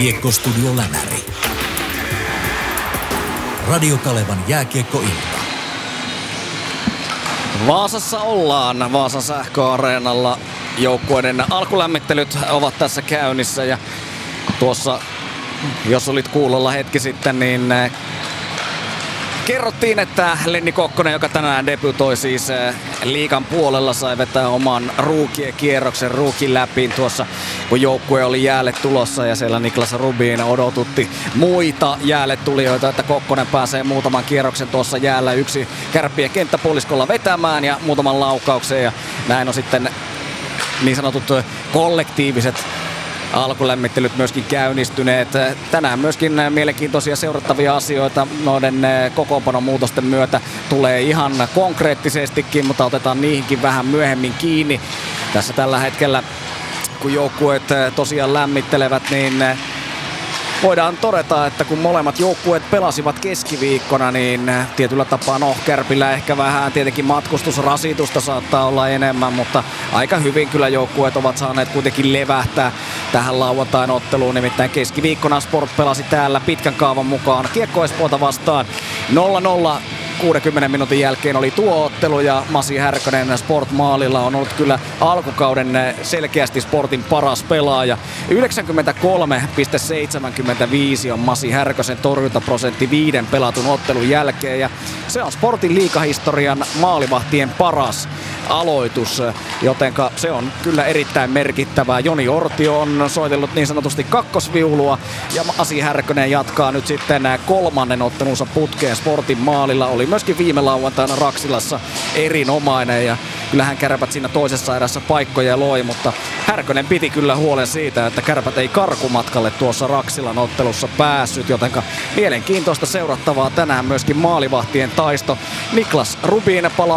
Kiekkostudio Länäri. Radio Kalevan jääkiekkoilta. Vaasassa ollaan Vaasan sähköareenalla. Joukkueiden alkulämmittelyt ovat tässä käynnissä ja tuossa, jos olit kuulolla hetki sitten, niin kerrottiin, että Lenni Kokkonen, joka tänään debytoi siis liigan puolella, sai vetää oman ruukien-kierroksen ruukin läpi tuossa, kun joukkue oli jäälle tulossa ja siellä Niklas Rubin odotutti muita jäälle tulijoita, että Kokkonen pääsee muutaman kierroksen tuossa jäällä yksi Kärppien kenttäpuoliskolla vetämään ja muutaman laukauksen ja näin on sitten niin sanotut kollektiiviset alkulämmittelyt myöskin käynnistyneet. Tänään myöskin mielenkiintoisia seurattavia asioita noiden kokoonpanon muutosten myötä tulee ihan konkreettisestikin, mutta otetaan niihinkin vähän myöhemmin kiinni. Tässä tällä hetkellä, kun joukkueet tosiaan lämmittelevät, niin voidaan todeta, että kun molemmat joukkueet pelasivat keskiviikkona, niin tietyllä tapaa Kärpillä ehkä vähän tietenkin matkustusrasitusta saattaa olla enemmän, mutta aika hyvin kyllä joukkueet ovat saaneet kuitenkin levähtää tähän lauantain otteluun. Nimittäin keskiviikkona Sport pelasi täällä pitkän kaavan mukaan Kiekko Espoota vastaan 0-0. 60 minuutin jälkeen oli tuo ottelu ja Masi Härkönen Sport-maalilla on ollut kyllä alkukauden selkeästi Sportin paras pelaaja. 93,75 on Masi Härkösen torjuntaprosentti 5 pelatun ottelun jälkeen ja se on Sportin liigahistorian maalivahtien paras aloitus, jotenka se on kyllä erittäin merkittävää. Joni Ortio on soitellut niin sanotusti kakkosviulua ja Masi Härkönen jatkaa nyt sitten kolmannen ottelunsa putkeen Sportin maalilla. Oli myöskin viime lauantaina Raksilassa erinomainen ja kyllähän Kärpät siinä toisessa erässä paikkoja loi, mutta Härkönen piti kyllä huolen siitä, että Kärpät ei karkumatkalle tuossa Raksilan ottelussa päässyt, jotenka mielenkiintoista seurattavaa tänään myöskin maalivahtien taisto. Niklas Rubin palaa